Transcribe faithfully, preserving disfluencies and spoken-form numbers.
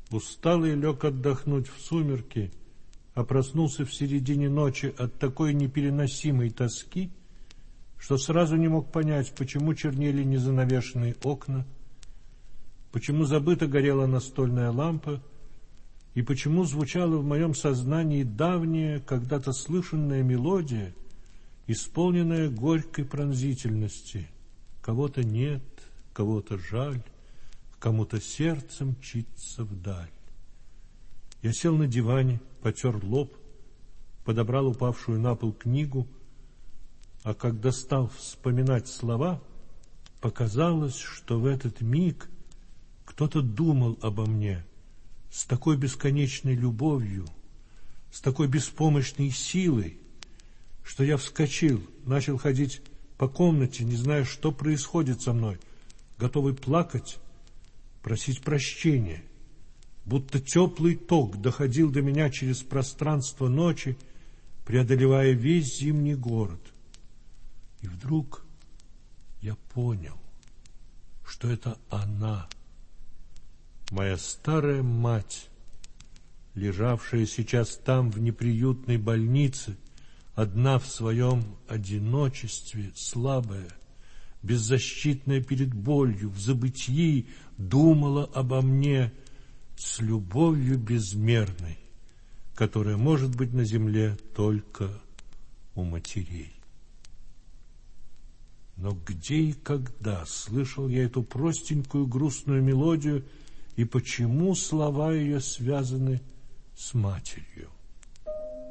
Усталый лег отдохнуть в сумерки, а проснулся в середине ночи от такой непереносимой тоски, что сразу не мог понять, почему чернели незанавешенные окна, почему забыто горела настольная лампа и почему звучала в моем сознании давняя, когда-то слышанная мелодия, исполненная горькой пронзительности. Кого-то нет, кого-то жаль, кому-то сердце мчится вдаль. Я сел на диване, потер лоб, подобрал упавшую на пол книгу, а когда стал вспоминать слова, показалось, что в этот миг кто-то думал обо мне с такой бесконечной любовью, с такой беспомощной силой, что я вскочил, начал ходить по комнате, не зная, что происходит со мной, готовый плакать, просить прощения, будто теплый ток доходил до меня через пространство ночи, преодолевая весь зимний город. И вдруг я понял, что это она, моя старая мать, лежавшая сейчас там в неприютной больнице, одна в своем одиночестве, слабая, беззащитная перед болью, в забытии, думала обо мне с любовью безмерной, которая может быть на земле только у матерей. Но где и когда слышал я эту простенькую грустную мелодию, и почему слова ее связаны с матерью?